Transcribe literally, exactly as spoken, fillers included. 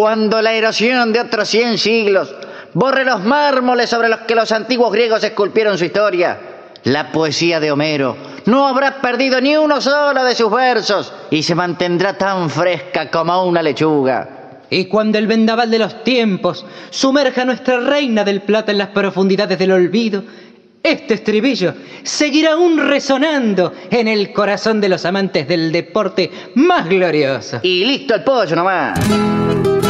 Cuando la erosión de otros cien siglos borre los mármoles sobre los que los antiguos griegos esculpieron su historia, la poesía de Homero no habrá perdido ni uno solo de sus versos y se mantendrá tan fresca como una lechuga. Y cuando el vendaval de los tiempos sumerja a nuestra reina del plata en las profundidades del olvido, este estribillo seguirá aún resonando en el corazón de los amantes del deporte más glorioso. Y listo el pollo nomás.